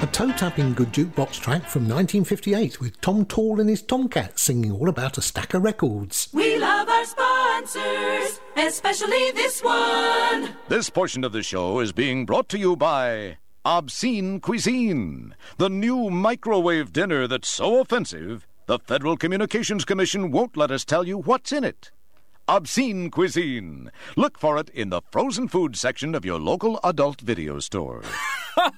toe-tapping good jukebox track from 1958 with Tom Tall and his Tomcat singing all about a stack of records. We love our sponsors, especially this one. This portion of the show is being brought to you by Obscene Cuisine, the new microwave dinner that's so offensive, the Federal Communications Commission won't let us tell you what's in it. Obscene Cuisine. Look for it in the frozen food section of your local adult video store.